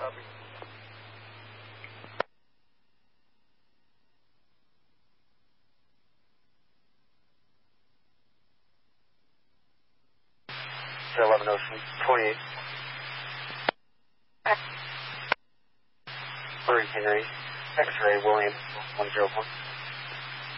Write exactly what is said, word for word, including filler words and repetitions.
Copy. eleven Ocean, twenty-eight. Three Henry, X-ray William, one zero one.